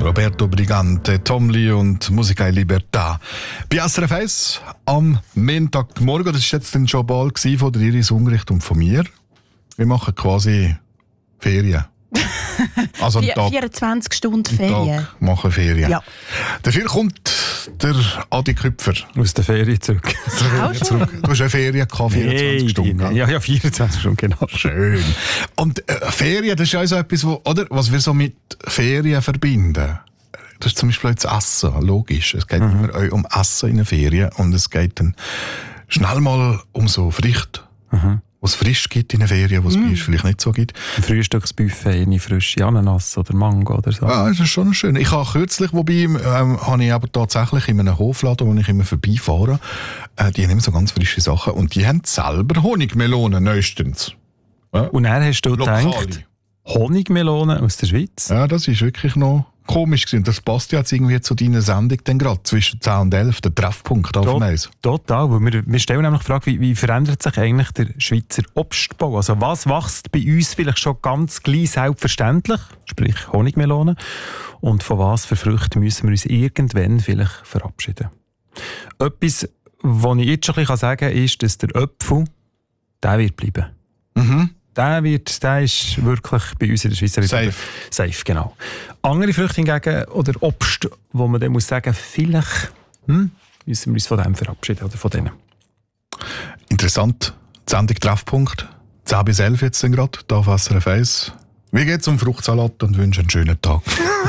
Roberto Brigante, Tom Lee und Musica e Libertà. Bei SRF 1 am Montagmorgen, das war jetzt dann schon bald von der Iris Ungericht und von mir. Wir machen quasi Ferien. Also 24 Stunden Ferien. Tag machen Ferien. Ja. Dafür kommt der Adi Küpfer. Aus der Ferie zurück. Du hast eine Ferien gehabt, 24 Stunden. Ja, 24 Stunden, genau. Schön. Und Ferien, das ist ja so etwas, was wir so mit Ferien verbinden. Das ist zum Beispiel das Essen, logisch. Es geht immer um Essen in den Ferien und es geht dann schnell mal um so Früchte. Was es frisch gibt in den Ferien, was es vielleicht nicht so gibt. Ein Frühstücksbuffet, eine frische Ananas oder Mango oder so. Ja, das ist schon schön. Ich habe kürzlich, habe ich aber tatsächlich in einem Hofladen, wo ich immer vorbeifahre, die haben immer so ganz frische Sachen und die haben selber Honigmelonen neuestens. Ja. Und dann hast du gedacht, Honigmelonen aus der Schweiz? Ja, das ist wirklich noch komisch gewesen. Das passt ja jetzt irgendwie zu deiner Sendung dann gerade, zwischen 10 und 11, der Treffpunkt auf dem Eis. Total, weil wir stellen nämlich die Frage, wie verändert sich eigentlich der Schweizer Obstbau? Also was wächst bei uns vielleicht schon ganz gleich selbstverständlich, sprich Honigmelonen, und von was für Früchten müssen wir uns irgendwann vielleicht verabschieden? Etwas, was ich jetzt schon ein bisschen sagen kann, ist, dass der Apfel, der wird bleiben. Der ist wirklich bei uns in der Schweiz safe, genau. Andere Früchte hingegen, oder Obst, wo man dann muss sagen, vielleicht müssen wir uns von dem verabschieden, oder von denen. Interessant. Die Sendung Treffpunkt. 10 bis 11 jetzt gerade, hier auf SRF 1. Wie geht's um Fruchtsalat und wünsche einen schönen Tag.